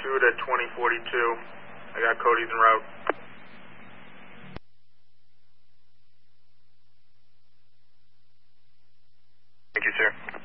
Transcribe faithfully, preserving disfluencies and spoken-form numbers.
pursuit at twenty forty-two. I got Cody's en route. Thank you, sir.